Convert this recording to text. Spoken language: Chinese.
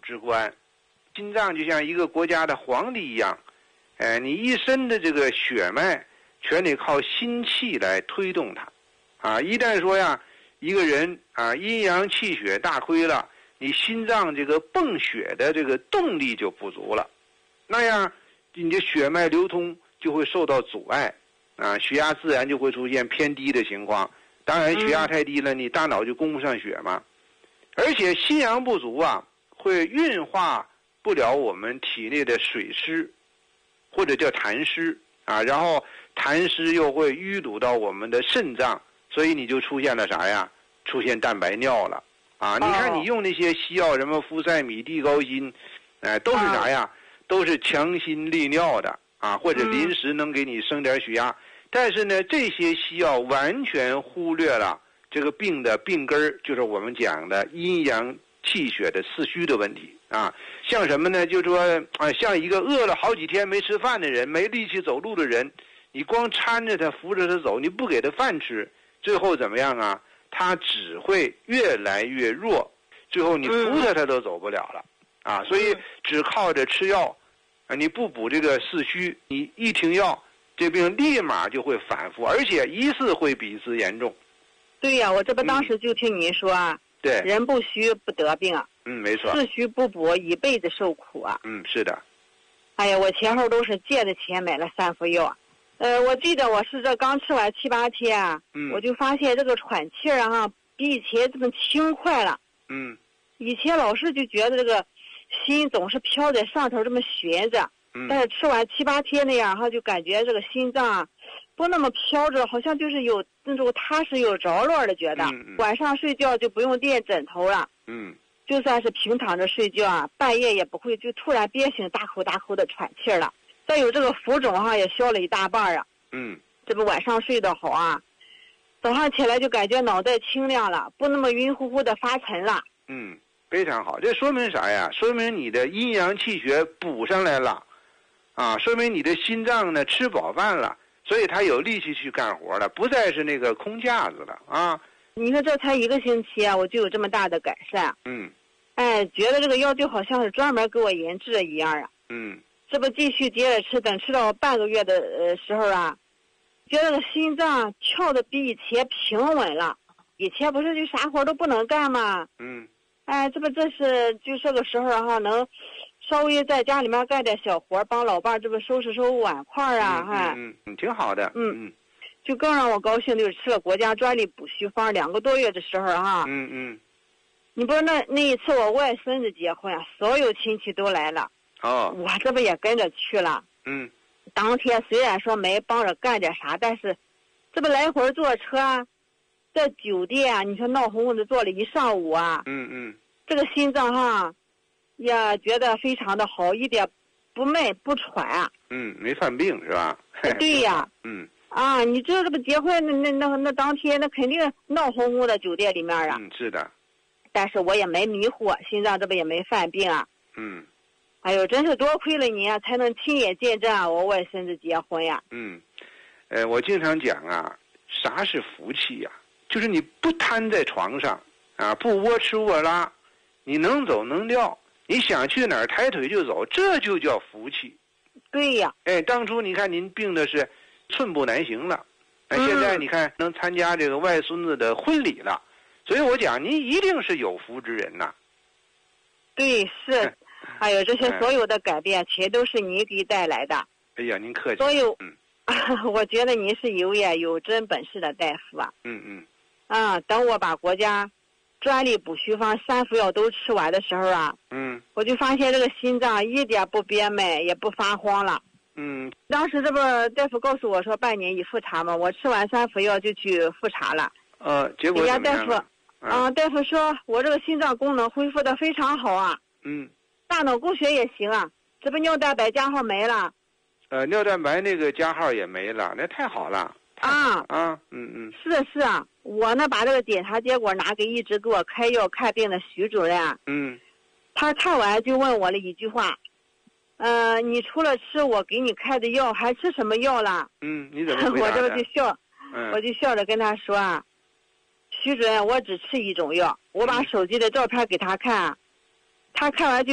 之官，心脏就像一个国家的皇帝一样，你一身的这个血脉全得靠心气来推动它，一旦说呀，一个人阴阳气血大亏了，你心脏这个泵血的这个动力就不足了，那样你的血脉流通就会受到阻碍，血压自然就会出现偏低的情况。当然血压太低了，你大脑就供不上血嘛。而且心阳不足会运化不了我们体内的水湿，或者叫痰湿然后痰湿又会淤堵到我们的肾脏，所以你就出现了啥呀？出现蛋白尿了你看你用那些西药，什么呋塞米、地高辛，都是啥呀？都是强心利尿的或者临时能给你升点血压。但是呢，这些西药完全忽略了这个病的病根儿，就是我们讲的阴阳气血的四虚的问题像什么呢？就是说像一个饿了好几天没吃饭的人，没力气走路的人，你光搀着他扶着他走，你不给他饭吃，最后怎么样他只会越来越弱，最后你扶他都走不了了所以只靠着吃药你不补这个四虚，你一停药，这病立马就会反复，而且一次会比一次严重。 对呀，我这不当时就听你说对， 人不虚不得病没错， 四虚不补一辈子受苦是的。 哎呀，我前后都是借的钱买了3副药我记得我是这刚吃完7、8天我就发现这个喘气比以前这么轻快了以前老是就觉得这个心总是飘在上头这么悬着但是吃完7、8天那样就感觉这个心脏不那么飘着，好像就是有那种踏实有着落的觉得晚上睡觉就不用垫枕头了就算是平躺着睡觉半夜也不会就突然憋醒大口大口的喘气了。再有这个浮肿也消了一大半这不晚上睡得好早上起来就感觉脑袋清亮了，不那么晕乎乎的发沉了非常好。这说明啥呀？说明你的阴阳气血补上来了说明你的心脏呢吃饱饭了，所以他有力气去干活了，不再是那个空架子了你说这才1个星期我就有这么大的改善觉得这个药就好像是专门给我研制的一样这不继续接着吃，等吃到半个月的时候觉得这个心脏跳的比以前平稳了。以前不是就啥活都不能干吗这是就这个时候能稍微在家里面干点小活，帮老伴这不收拾碗筷挺好的就更让我高兴就是吃了国家专利补虚方2个多月的时候你不是那一次我外孙子结婚所有亲戚都来了我这不也跟着去了当天虽然说没帮着干点啥，但是这不来回坐车在酒店你说闹哄哄的坐了一上午这个心脏也觉得非常的好，一点不闷不喘没犯病是吧？ 对呀你这不结婚那当天那肯定闹哄哄的酒店里面是的， 但是我也没迷糊，心脏这不也没犯病哎呦，真是多亏了你才能亲眼见证我外孙子结婚我经常讲啥是福气就是你不瘫在床上不窝吃窝拉，你能走能撂，你想去哪儿抬腿就走，这就叫福气。 对呀当初你看您病的是寸步难行了现在你看能参加这个外孙子的婚礼了，所以我讲您一定是有福之人对是还有这些所有的改变全都是你给带来的。 哎呀您客气。 所有我觉得你是有眼有真本事的大夫等我把国家专利补虚方3副药都吃完的时候我就发现这个心脏一点不憋闷也不发慌了当时这不大夫告诉我说半年一复查嘛，我吃完3副药就去复查了结果怎么样了？ 大夫说我这个心脏功能恢复的非常好大脑供血也行这不尿蛋白加号没了尿蛋白那个加号也没了，那太好了是我呢把这个检查结果拿给一直给我开药看病的徐主任他看完就问我了一句话你除了吃我给你开的药还吃什么药了你怎么回答的？ 我这就笑我就笑着跟他说徐主任我只吃1种药，我把手机的照片给他看他看完就